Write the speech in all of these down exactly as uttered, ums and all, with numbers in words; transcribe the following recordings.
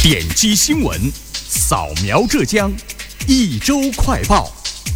点击新闻，扫描浙江，一周快报。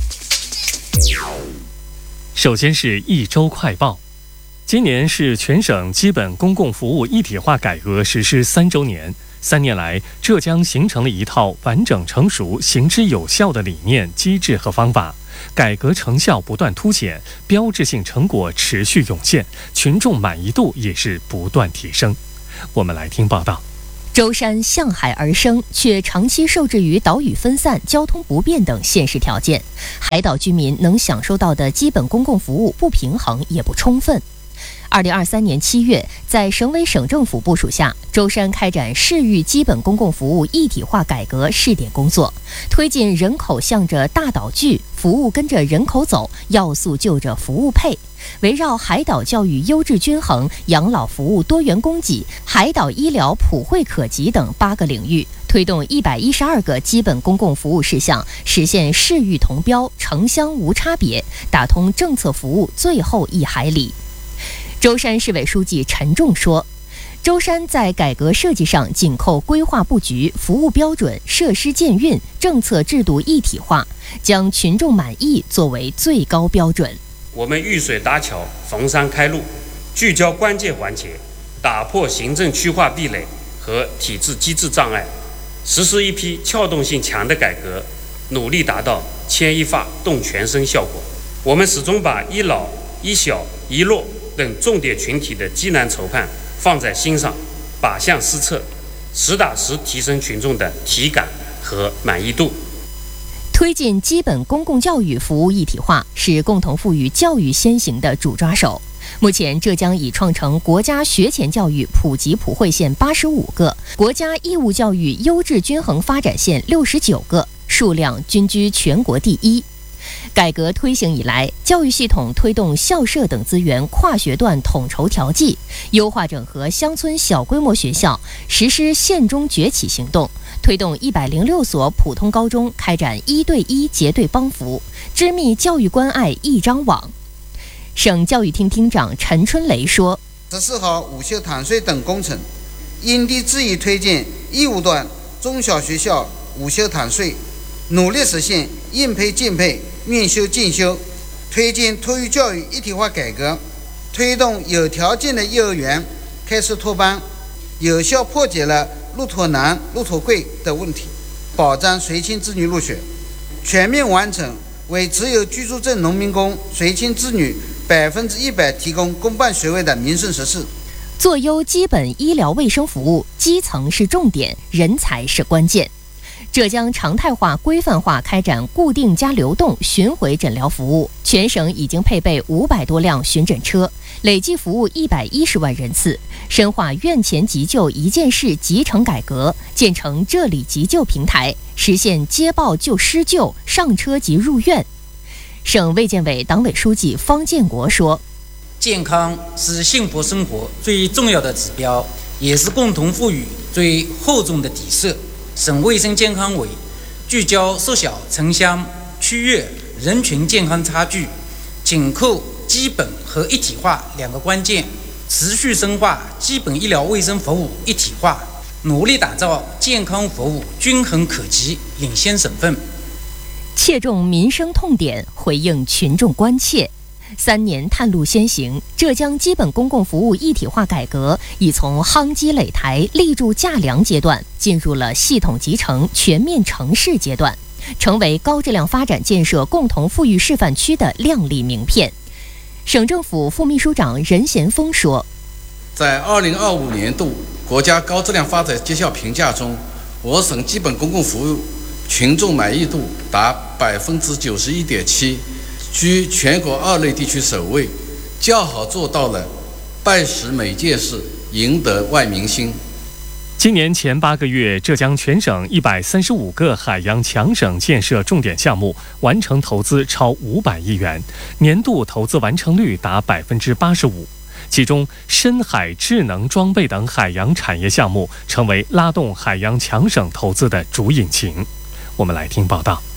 首先是一周快报。今年是全省基本公共服务一体化改革实施三周年。三年来，浙江形成了一套完整成熟、行之有效的理念、机制和方法，改革成效不断凸显，标志性成果持续涌现，群众满意度也是不断提升。我们来听报道。 舟山向海而生，却长期受制于岛屿分散、交通不便等现实条件，海岛居民能享受到的基本公共服务不平衡也不充分。二零二三年七月，在省委省政府部署下，舟山开展市域基本公共服务一体化改革试点工作，推进人口向着大岛聚，服务跟着人口走，要素就着服务配，围绕海岛教育优质均衡、养老服务多元供给、海岛医疗普惠可及等八个领域，推动一百一十二个基本公共服务事项实现市域同标、城乡无差别，打通政策服务最后一海里。舟山市委书记陈仲说，舟山在改革设计上紧扣规划布局、服务标准、设施建运、政策制度一体化，将群众满意作为最高标准。 我们遇水搭桥，逢山开路，聚焦关键环节，打破行政区划壁垒和体制机制障碍，实施一批撬动性强的改革，努力达到牵一发动全身效果。我们始终把一老、一小、一弱等重点群体的艰难筹盼放在心上，靶向施策，实打实提升群众的体感和满意度。 推进基本公共教育服务一体化是共同富裕教育先行的主抓手。目前，浙江已创成国家学前教育普及普惠县八十五个，国家义务教育优质均衡发展县六十九个，数量均居全国第一。改革推行以来，教育系统推动校舍等资源跨学段统筹调剂，优化整合乡村小规模学校，实施县中崛起行动，推动一百零六所普通高中开展一对一结对帮扶，织密教育关爱一张网。省教育厅厅长陈春雷说， 十四号午休坦税等工程，因地制宜推进义务段中小学校午休坦税，努力实现应配尽配、愿修尽修，推进托育教育一体化改革，推动有条件的幼儿园开设托班，有效破解了入托难、入托贵的问题，保障随亲子女入学，全面完成为只有居住证农民工随亲子女百分之一百提供公办学位的民生实事。 做优基本医疗卫生服务，基层是重点，人才是关键。浙江常态化、规范化开展固定加流动巡回诊疗服务，全省已经配备五百多辆巡诊车，累计服务一百一十万人次。深化院前急救一件事集成改革，建成这里急救平台，实现接报就施救，上车即入院。省卫健委党委书记方建国说， 健康是幸福生活最重要的指标，也是共同富裕最厚重的底色。省卫生健康委聚焦缩小城乡区域人群健康差距，紧扣基本和一体化两个关键，持续深化基本医疗卫生服务一体化，努力打造健康服务均衡可及领先省份。 切中民生痛点，回应群众关切。三年探路先行，浙江基本公共服务一体化改革已从夯基垒台、立柱架梁阶段，进入了系统集成、全面成事阶段，成为高质量发展建设共同富裕示范区的亮丽名片。省政府副秘书长任贤峰说， 在二零二五年度国家高质量发展绩效评价中，我省基本公共服务群众满意度达百分之九十一点七，居全国二类地区首位，较好做到了办实每件事，赢得万民心。 今年前八个月，浙江全省一百三十五个海洋强省建设重点项目完成投资超五百亿元，年度投资完成率达百分之八十五。其中，深海智能装备等海洋产业项目成为拉动海洋强省投资的主引擎。我们来听报道。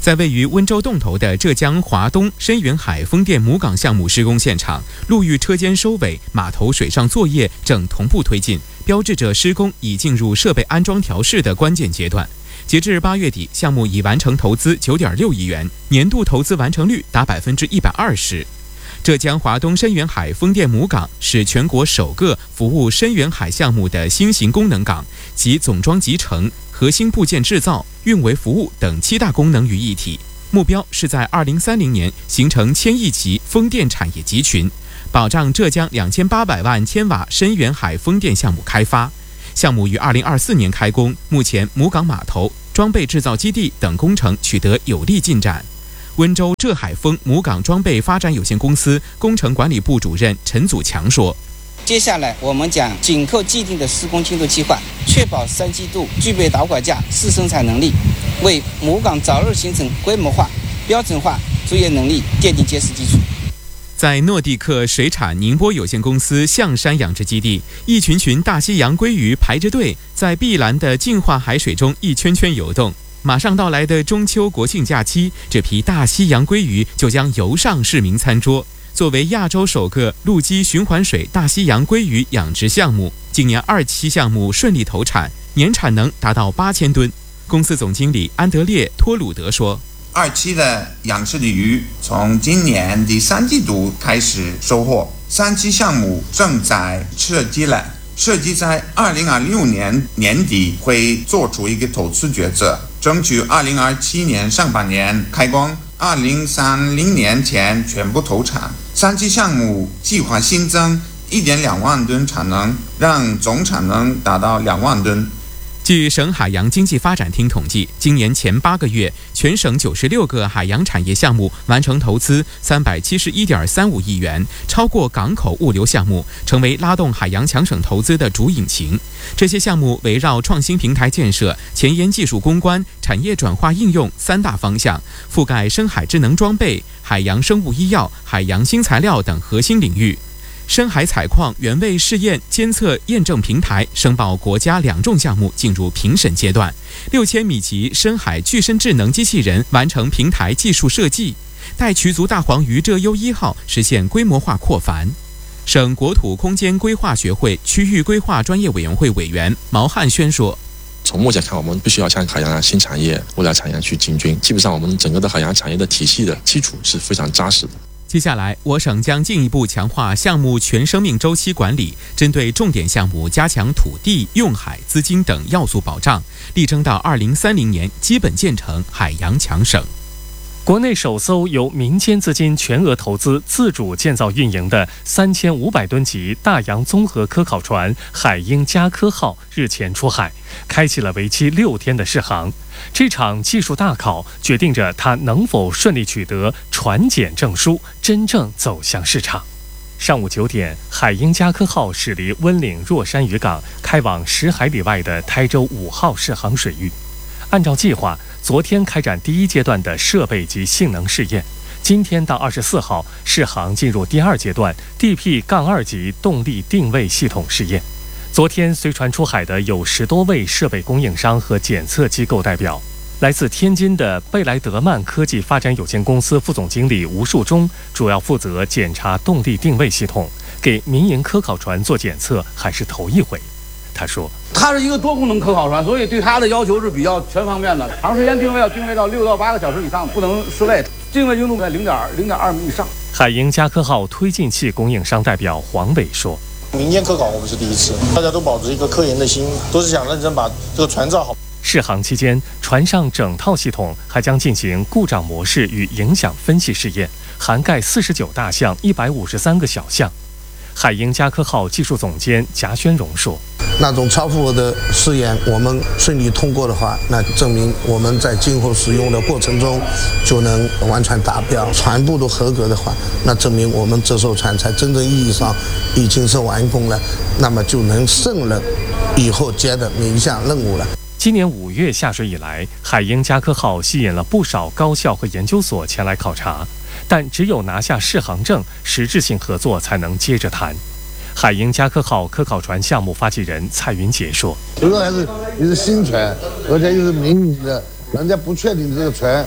在位于温州洞头的浙江华东深远海风电母港项目施工现场，陆域车间收尾，码头水上作业正同步推进，标志着施工已进入设备安装调试的关键阶段。截至八月底，项目已完成投资九点六亿元，年度投资完成率达百分之一百二十。浙江华东深远海风电母港是全国首个服务深远海项目的新型功能港，集总装集成、核心部件制造、运维服务等七大功能于一体。目标是在二零三零年形成千亿级风电产业集群，保障浙江两千八百万千瓦深远海风电项目开发。项目于二零二四年开工，目前母港码头、装备制造基地等工程取得有力进展。温州浙海丰母港装备发展有限公司工程管理部主任陈祖强说：“ 接下来我们将紧扣既定的施工进度计划，确保三季度具备导管架试生产能力，为母港早日形成规模化、标准化作业能力奠定坚实基础。” 在诺地克水产宁波有限公司象山养殖基地，一群群大西洋鲑鱼排着队，在碧蓝的净化海水中一圈圈游动。马上到来的中秋国庆假期，这批大西洋鲑鱼就将游上市民餐桌。作为亚洲首个陆基循环水大西洋鲑鱼养殖项目，今年二期项目顺利投产，年产能达到八千吨。公司总经理安德烈·托鲁德说：“ 二期的养殖的鱼从今年第三季度开始收获，三期项目正在设计了，设计在二零二六年年底会做出一个投资决策，争取二零二七年上半年开工，二零三零年前全部投产。三期项目计划新增一点两万吨产能，让总产能达到两万吨。” 据省海洋经济发展厅统计，今年前八个月，全省九十六个海洋产业项目完成投资三百七十一点三五亿元，超过港口物流项目，成为拉动海洋强省投资的主引擎。这些项目围绕创新平台建设、前沿技术攻关、产业转化应用三大方向，覆盖深海智能装备、海洋生物医药、海洋新材料等核心领域。深海采矿原位试验监测验证平台申报国家两重项目进入评审阶段，六千米级深海具身智能机器人完成平台技术设计，待渠族大黄鱼浙优一号实现规模化扩繁。省国土空间规划学会区域规划专业委员会委员毛汉轩说：“ 从目前看，我们必须要向海洋新产业、未来产业去进军。基本上，我们整个的海洋产业的体系的基础是非常扎实的。” 接下来，我省将进一步强化项目全生命周期管理，针对重点项目加强土地、用海、资金等要素保障，力争到二零三零年基本建成海洋强省。 国内首艘由民间资金全额投资、自主建造运营的三千五百吨级大洋综合科考船“海鹰加科号”日前出海，开启了为期六天的试航。这场技术大考决定着它能否顺利取得船检证书，真正走向市场。上午九点，海鹰加科号驶离温岭若山渔港，开往十海里外的台州五号试航水域。按照计划，昨天开展第一阶段的设备及性能试验，今天到二十四号试航进入第二阶段 D P 二 级动力定位系统试验。昨天随船出海的有十多位设备供应商和检测机构代表。来自天津的贝莱德曼科技发展有限公司副总经理吴树忠主要负责检查动力定位系统，给民营科考船做检测还是头一回。他说：“ 它是一个多功能科考船，所以对它的要求是比较全方面的。长时间定位要定位到六到八个小时以上，不能失位，定位精度在零点零点二米以上。” 海鹰加科号推进器供应商代表黄伟说：“ 民间科考我们是第一次，大家都保持一个科研的心，都是想认真把这个船造好。” 试航期间，船上整套系统还将进行故障模式与影响分析试验，涵盖四十九大项、一百五十三个小项。海鹰加科号技术总监贾宣荣说：“ 那种超负荷的试验，我们顺利通过的话，那证明我们在今后使用的过程中就能完全达标。全部都合格的话，那证明我们这艘船才真正意义上已经是完工了，那么就能胜任以后接的每一项任务了。” 今年五月下水以来，海鹰加科号吸引了不少高校和研究所前来考察，但只有拿下试航证，实质性合作才能接着谈。海鹰加科号科考船项目发起人蔡云杰说：“ 主要还是你是新船，而且又是民营的，人家不确定这个船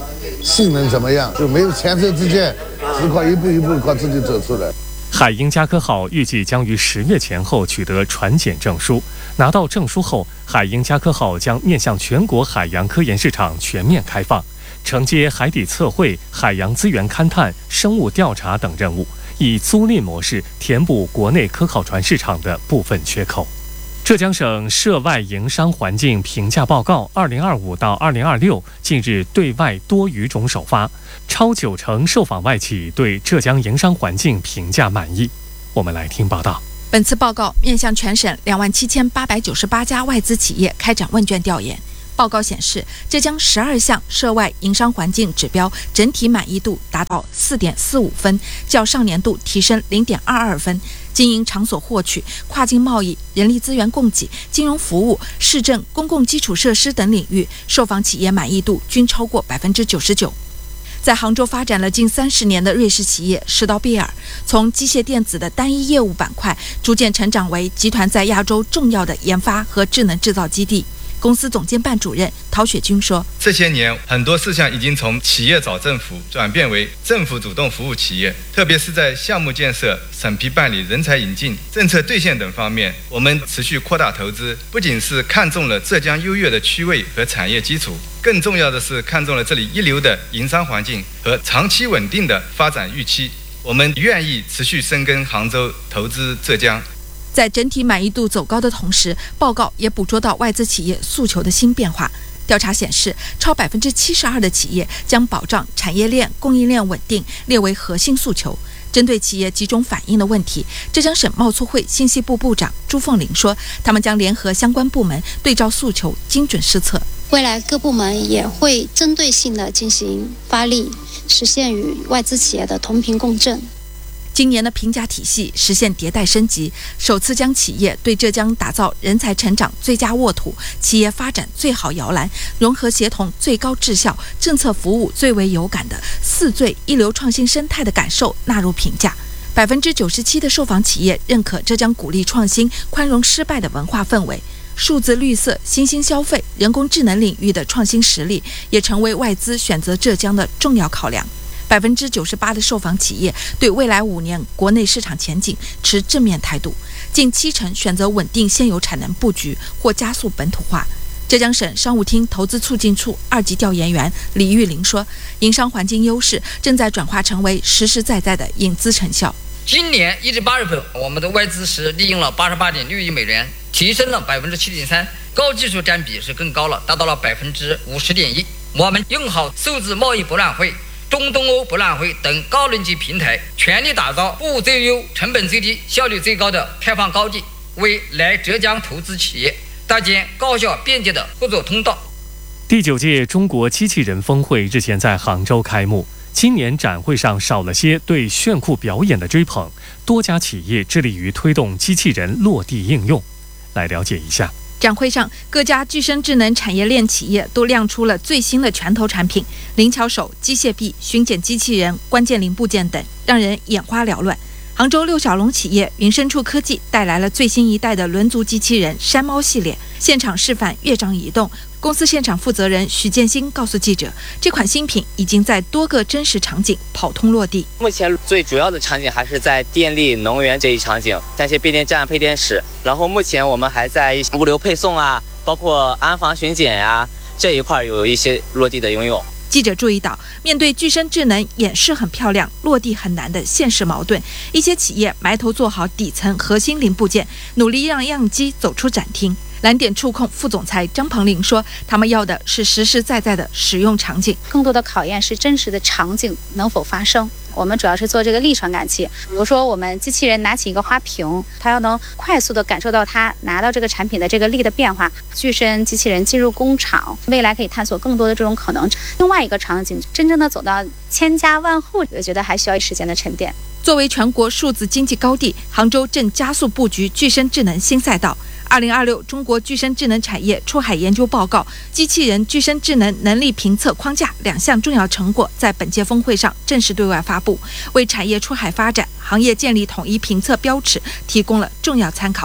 性能怎么样，就没有前车之鉴，只靠一步一步靠自己走出来。 海鹰加科号预计将于十月前后取得船检证书，拿到证书后，海鹰加科号将面向全国海洋科研市场全面开放，承接海底测绘、海洋资源勘探、生物调查等任务，以租赁模式填补国内科考船市场的部分缺口。浙江省涉外营商环境评价报告二零二五到二零二六近日对外多语种首发，超九成受访外企对浙江营商环境评价满意。我们来听报道。 本次报告面向全省两万七千八百九十八家外资企业开展问卷调研。报告显示，浙江十二项涉外营商环境指标整体满意度达到 四点四五分，较上年度提升 零点二二分。经营场所获取、跨境贸易、人力资源供给、金融服务、市政、公共基础设施等领域，受访企业满意度均超过 百分之九十九。在杭州发展了近三十年的瑞士企业施道贝尔，从机械电子的单一业务板块，逐渐成长为集团在亚洲重要的研发和智能制造基地。公司总监办主任陶雪军说：“ 这些年，很多事项已经从企业找政府转变为政府主动服务企业，特别是在项目建设、审批办理、人才引进、政策兑现等方面，我们持续扩大投资。不仅是看中了浙江优越的区位和产业基础，更重要的是看中了这里一流的营商环境和长期稳定的发展预期。我们愿意持续深耕杭州，投资浙江。” 在整体满意度走高的同时，报告也捕捉到外资企业诉求的新变化。调查显示，超百分之七十二的企业将保障产业链、供应链稳定列为核心诉求。针对企业集中反映的问题，浙江省贸促会信息部部长朱凤玲说，他们将联合相关部门对照诉求，精准施策。 未来各部门也会针对性的进行发力，实现与外资企业的同频共振。 今年的评价体系实现迭代升级，首次将企业对浙江打造人才成长最佳沃土、企业发展最好摇篮、融合协同最高质效、政策服务最为有感的四最一流创新生态的感受纳入评价。百分之九十七的受访企业认可浙江鼓励创新、宽容失败的文化氛围。数字绿色、新兴消费、人工智能领域的创新实力也成为外资选择浙江的重要考量。百分之九十八的受访企业对未来五年国内市场前景持正面态度，近七成选择稳定现有产能布局或加速本土化。浙江省商务厅投资促进处二级调研员李玉林说，营商环境优势正在转化成为实实在在的引资成效。 今年一至八月份，我们的外资是利用了八十八点六亿美元，提升了百分之七点三，高技术占比是更高了，达到了百分之五十点一。我们用好数字贸易博览会、中东欧博览会等高能级平台，全力打造服务最优、成本最低、效率最高的开放高地，为来浙江投资企业搭建高效便捷的合作通道。 第九届中国机器人峰会日前在杭州开幕。今年展会上少了些对炫酷表演的追捧，多家企业致力于推动机器人落地应用。来了解一下。 展会上，各家具身智能产业链企业都亮出了最新的拳头产品，灵巧手、机械臂、巡检机器人、关键零部件等，让人眼花缭乱。杭州六小龙企业云深处科技带来了最新一代的轮足机器人山猫系列，现场示范乐章移动。公司现场负责人许建新告诉记者，这款新品已经在多个真实场景跑通落地。 目前最主要的场景还是在电力、能源这一场景，像一些变电站、配电室。然后目前我们还在物流配送啊，包括安防巡检呀、啊、这一块有一些落地的应用。 记者注意到，面对具身智能演示很漂亮、落地很难的现实矛盾，一些企业埋头做好底层核心零部件，努力让样机走出展厅。蓝点触控副总裁张鹏林说，他们要的是实实在在的使用场景， 更多的考验是真实的场景能否发生。我们主要是做这个力传感器，比如说我们机器人拿起一个花瓶，它要能快速的感受到它拿到这个产品的这个力的变化。具身机器人进入工厂，未来可以探索更多的这种可能。另外一个场景，真正的走到千家万户，我觉得还需要时间的沉淀。 作为全国数字经济高地，杭州正加速布局具身智能新赛道。二零二六中国具身智能产业出海研究报告、机器人具身智能能力评测框架两项重要成果在本届峰会上正式对外发布，为产业出海发展、行业建立统一评测标尺提供了重要参考。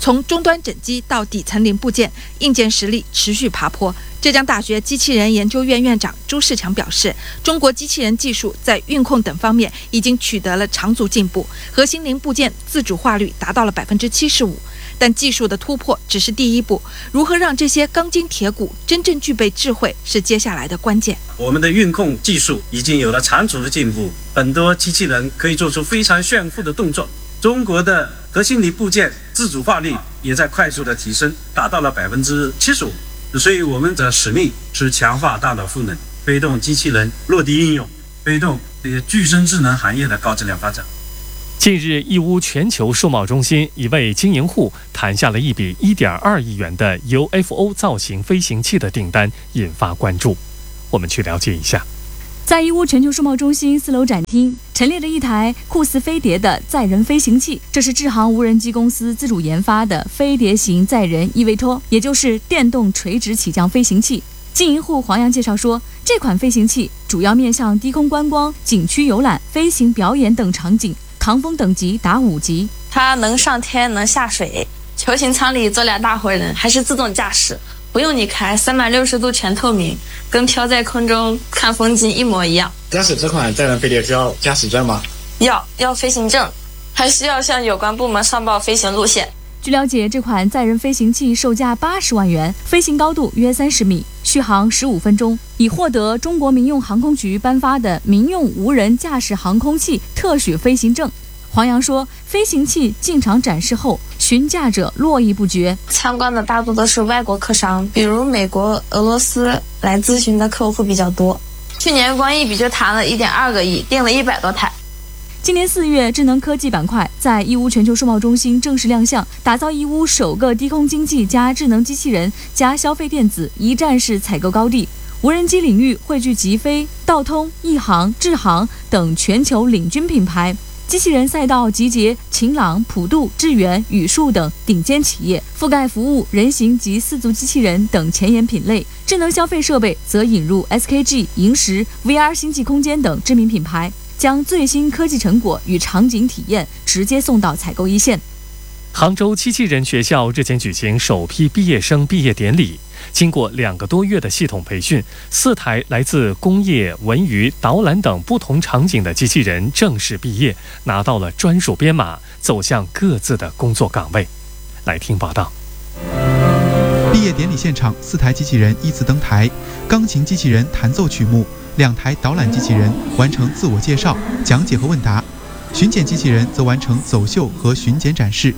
从终端整机到底层零部件，硬件实力持续爬坡。浙江大学机器人研究院院长朱世强表示，中国机器人技术在运控等方面已经取得了长足进步，核心零部件自主化率达到了百分之七十五。但技术的突破只是第一步，如何让这些钢筋铁骨真正具备智慧，是接下来的关键。 我们的运控技术已经有了长足的进步，很多机器人可以做出非常炫酷的动作。中国的核心零部件自主化率也在快速的提升，达到了百分之七十五。所以我们的使命是强化大脑赋能，推动机器人落地应用，推动这些具身智能行业的高质量发展。 近日，义乌全球数贸中心一位经营户谈下了一笔 一点二亿元的 U F O 造型飞行器的订单，引发关注。我们去了解一下。 在义乌全球数贸中心四楼展厅陈列着一台酷似飞碟的载人飞行器，这是智航无人机公司自主研发的飞碟型载人 E V T O， 也就是电动垂直起降飞行器。经营户黄洋介绍说，这款飞行器主要面向低空观光、景区游览、飞行表演等场景，抗风等级达五级。 它能上天，能下水，球形舱里坐俩大活人，还是自动驾驶，不用你开，三百六十度全透明，跟飘在空中看风景一模一样。 驾驶这款载人飞碟需要驾驶证吗？ 要，要飞行证，还需要向有关部门上报飞行路线。 据了解，这款载人飞行器售价八十万元，飞行高度约三十米，续航十五分钟，已获得中国民用航空局颁发的民用无人驾驶航空器特许飞行证。黄洋说，飞行器进场展示后，询价者络绎不绝。 参观的大多都是外国客商，比如美国、俄罗斯来咨询的客户比较多。去年光一笔就谈了一点二个亿，订了一百多台。 今年四月，智能科技板块在义乌全球数贸中心正式亮相，打造义乌首个低空经济加智能机器人加消费电子一站式采购高地。无人机领域汇聚极飞、道通、亿航、智航等全球领军品牌。机器人赛道集结晴朗、普渡、智源、宇树等顶尖企业，覆盖服务、人形及四足机器人等前沿品类。智能消费设备则引入 S K G、萤石、V R 星际空间等知名品牌，将最新科技成果与场景体验直接送到采购一线。 杭州机器人学校日前举行首批毕业生毕业典礼，经过两个多月的系统培训，四台来自工业、文娱、导览等不同场景的机器人正式毕业，拿到了专属编码，走向各自的工作岗位。来听报道。 毕业典礼现场，四台机器人依次登台，钢琴机器人弹奏曲目，两台导览机器人完成自我介绍、讲解和问答，巡检机器人则完成走秀和巡检展示。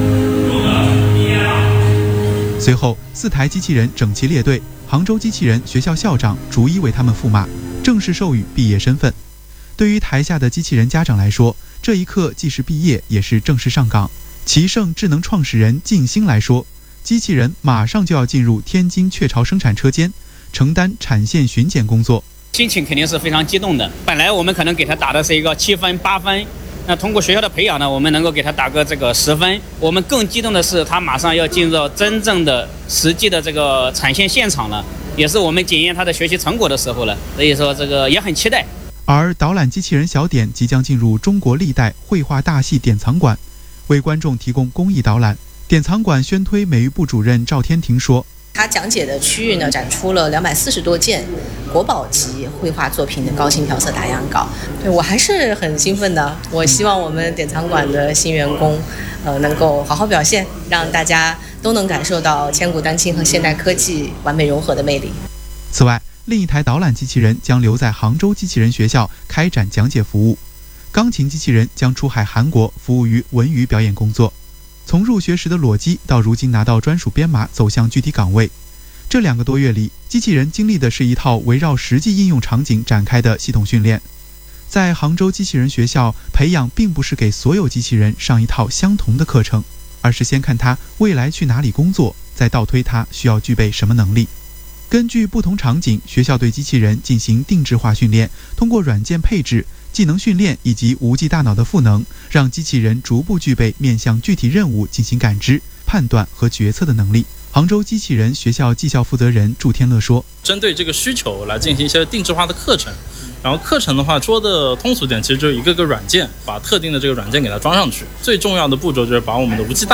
随后，四台机器人整齐列队，杭州机器人学校校长逐一为他们赋码，正式授予毕业身份。对于台下的机器人家长来说，这一刻既是毕业，也是正式上岗。奇胜智能创始人靳兴来说，机器人马上就要进入天津雀巢生产车间，承担产线巡检工作。 心情肯定是非常激动的。本来我们可能给他打的是一个七分、八分。那通过学校的培养呢，我们能够给他打个这个十分。我们更激动的是，他马上要进入到真正的实际的这个产线现场了，也是我们检验他的学习成果的时候了。所以说，这个也很期待。 而导览机器人小点即将进入中国历代绘画大戏典藏馆，为观众提供公益导览。典藏馆宣推美育部主任赵天庭说， 他讲解的区域呢，展出了两百四十多件国宝级绘画作品的高清调色打样稿。对，我还是很兴奋的。我希望我们典藏馆的新员工，呃，能够好好表现，让大家都能感受到千古丹青和现代科技完美融合的魅力。 此外，另一台导览机器人将留在杭州机器人学校开展讲解服务，钢琴机器人将出海韩国，服务于文娱表演工作。从入学时的裸机到如今拿到专属编码，走向具体岗位。这两个多月里，机器人经历的是一套围绕实际应用场景展开的系统训练。在杭州机器人学校培养，并不是给所有机器人上一套相同的课程，而是先看他未来去哪里工作，再倒推他需要具备什么能力。根据不同场景，学校对机器人进行定制化训练，通过软件配置、技能训练以及无际大脑的赋能，让机器人逐步具备面向具体任务进行感知、判断和决策的能力。杭州机器人学校技校负责人祝天乐说， 针对这个需求来进行一些定制化的课程，然后课程的话说的通俗点，其实就是一个个软件，把特定的这个软件给它装上去。最重要的步骤就是把我们的无际大脑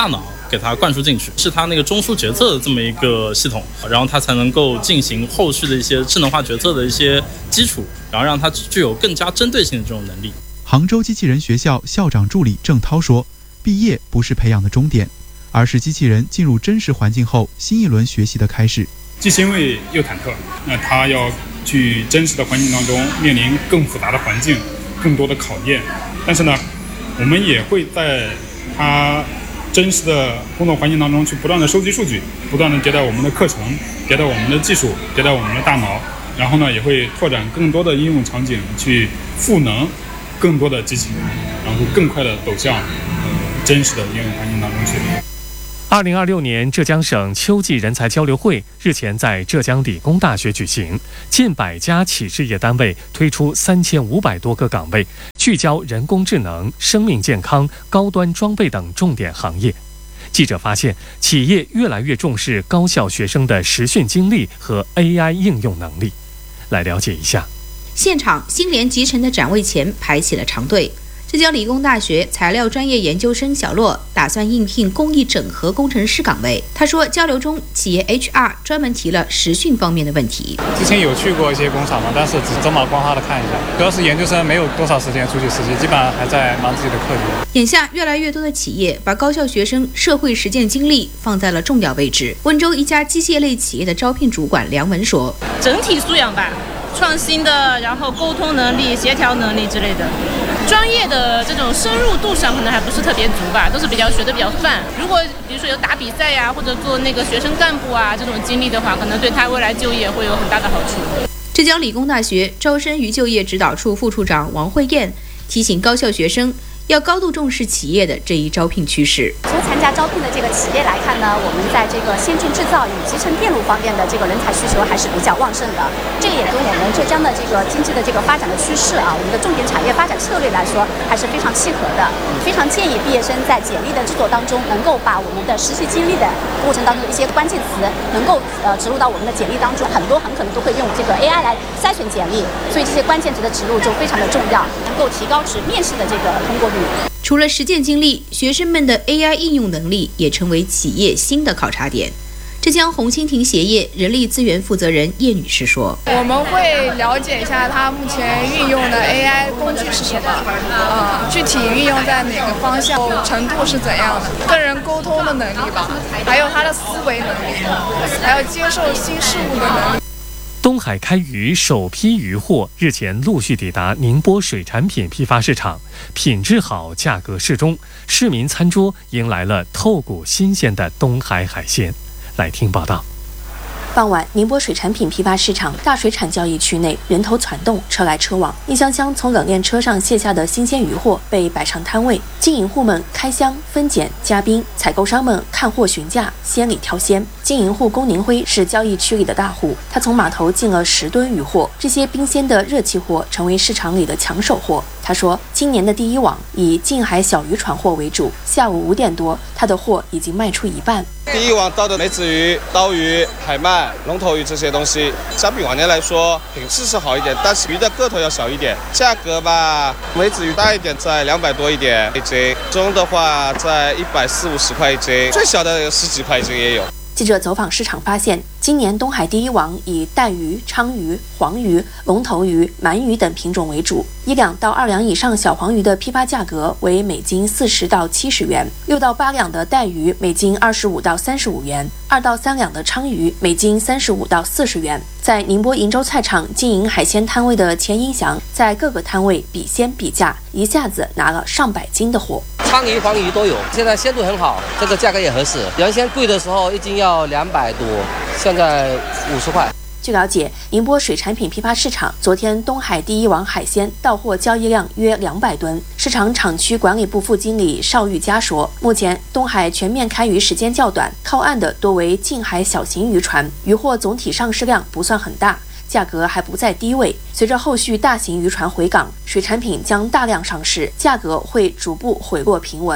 给它灌输进去，是它那个中枢决策的这么一个系统，然后它才能够进行后续的一些智能化决策的一些基础，然后让它具有更加针对性的这种能力。 杭州机器人学校校长助理郑涛说，毕业不是培养的终点，而是机器人进入真实环境后新一轮学习的开始。 既欣慰又忐忑，那他要去真实的环境当中面临更复杂的环境，更多的考验，但是呢，我们也会在他真实的工作环境当中去不断的收集数据，不断的迭代我们的课程，迭代我们的技术，迭代我们的大脑，然后呢，也会拓展更多的应用场景，去赋能更多的机器人，然后更快的走向呃真实的应用环境当中去。 二零二六年浙江省秋季人才交流会日前在浙江理工大学举行，近百家企事业单位推出三千五百多个岗位，聚焦人工智能、生命健康、高端装备等重点行业。记者发现，企业越来越重视高校学生的实训经历和 A I 应用能力。来了解一下。 现场，新联集成的展位前排起了长队。浙江理工大学材料专业研究生小洛打算应聘工艺整合工程师岗位。他说，交流中企业 H R 专门提了实训方面的问题。 之前有去过一些工厂嘛，但是只走马观花的看一下，主要是研究生没有多少时间出去实习，基本上还在忙自己的课题。 眼下，越来越多的企业把高校学生社会实践经历放在了重要位置。温州一家机械类企业的招聘主管梁文说：“ 整体素养吧。”创新的，然后沟通能力、协调能力之类的，专业的这种深入度上可能还不是特别足吧，都是比较学的比较泛。如果比如说有打比赛呀，或者做那个学生干部啊这种经历的话，可能对他未来就业会有很大的好处。 浙江理工大学招生与就业指导处副处长王慧燕提醒高校学生，要高度重视企业的这一招聘趋势。 从参加招聘的这个企业来看呢，我们在这个先进制造与集成电路方面的这个人才需求还是比较旺盛的。这也跟我们浙江的这个经济的这个发展的趋势啊，我们的重点产业发展策略来说，还是非常契合的。非常建议毕业生在简历的制作当中，能够把我们的实习经历的过程当中的一些关键词，能够呃植入到我们的简历当中。很多很可能都会用这个 A I 来筛选简历，所以这些关键词的植入就非常的重要，能够提高至面试的这个通过率。 除了实践经历，学生们的 A I 应用能力也成为企业新的考察点。浙江红蜻蜓鞋业人力资源负责人叶女士说：“ 我们会了解一下它目前运用的 A I 工具是什么，呃，具体运用在哪个方向，程度是怎样的，跟人沟通的能力吧，还有他的思维能力，还有接受新事物的能力。” 东海开渔首批渔货日前陆续抵达宁波水产品批发市场，品质好，价格适中，市民餐桌迎来了透骨新鲜的东海海鲜。来听报道。 傍晚，宁波水产品批发市场大水产交易区内人头攒动，车来车往，一箱箱从冷链车上卸下的新鲜渔货被摆上摊位，经营户们开箱分拣加冰，采购商们看货询价，鲜里挑鲜。经营户龚宁辉是交易区里的大户，他从码头进了十吨渔货，这些冰鲜的热气货成为市场里的抢手货。他说，今年的第一网以近海小渔船货为主，下午五点多，他的货已经卖出一半。 第一网到的梅子鱼、刀鱼、海鳗、龙头鱼这些东西，相比往年来说，品质是好一点，但是鱼的个头要小一点。价格吧，梅子鱼大一点在两百多一点一斤，中的话在一百四五十块一斤，最小的有十几块一斤也有。 记者走访市场发现，今年东海第一网以带鱼、鲳鱼、黄鱼、龙头鱼、鳗鱼等品种为主。一两到二两以上小黄鱼的批发价格为每斤四十到七十元，六到八两的带鱼每斤二十五到三十五元，二到三两的鲳鱼每斤三十五到四十元。在宁波鄞州菜场经营海鲜摊位的钱英祥，在各个摊位比鲜比价，一下子拿了上百斤的货。 鲳鱼、黄鱼都有，现在鲜度很好，这个价格也合适。原先贵的时候一斤要两百多，现在五十块。 据了解，宁波水产品批发市场昨天东海第一网海鲜到货交易量约两百吨。市场厂区管理部副经理邵玉佳说，目前东海全面开渔时间较短，靠岸的多为近海小型渔船，渔货总体上市量不算很大，价格还不在低位。随着后续大型渔船回港，水产品将大量上市，价格会逐步回落平稳。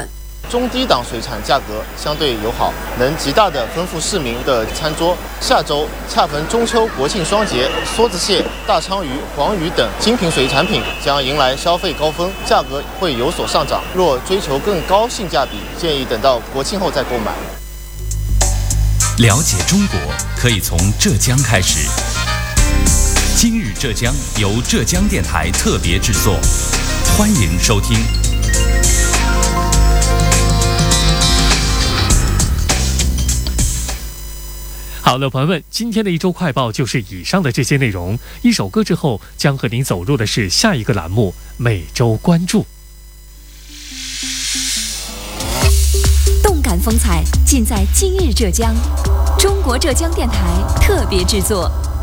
中低档水产价格相对友好，能极大的丰富市民的餐桌。下周恰逢中秋国庆双节，梭子蟹、大鲳鱼、黄鱼等精品水产品将迎来消费高峰，价格会有所上涨。若追求更高性价比，建议等到国庆后再购买。 了解中国可以从浙江开始。今日浙江由浙江电台特别制作，欢迎收听。 好了，朋友们，今天的一周快报就是以上的这些内容。一首歌之后，将和您走入的是下一个栏目——每周关注。 动感风采尽在今日浙江，中国浙江电台特别制作。